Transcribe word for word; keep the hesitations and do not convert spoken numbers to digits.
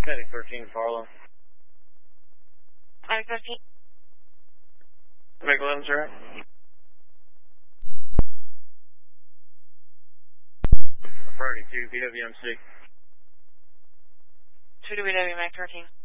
Medic thirteen, Farlow. Medic thirteen. Medic eleven, sir. Priority two, B W M C. two W W, Medic thirteen.